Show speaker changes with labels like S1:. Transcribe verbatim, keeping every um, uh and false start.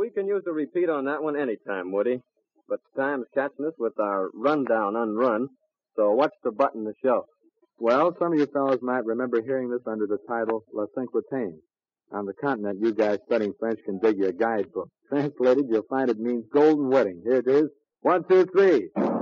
S1: we can use a repeat on that one anytime, Woody. But time's catching us with our rundown unrun. So what's the button to show?
S2: Well, some of you fellows might remember hearing this under the title La Cinquantaine. On the continent, you guys studying French can dig you a guidebook. Translated, you'll find it means golden wedding. Here it is. One, two, three.